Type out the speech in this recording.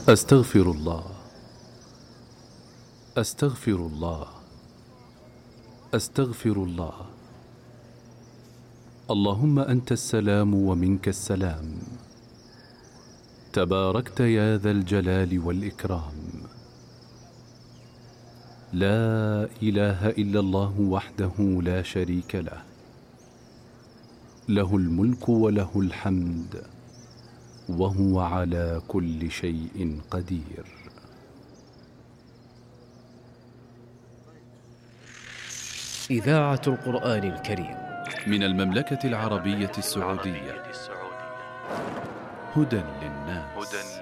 أستغفر الله، أستغفر الله، أستغفر الله. اللهم أنت السلام ومنك السلام، تباركت يا ذا الجلال والإكرام. لا إله إلا الله وحده لا شريك له، له الملك وله الحمد وهو على كل شيء قدير. إذاعة القرآن الكريم من المملكة العربية السعودية، هدى للناس.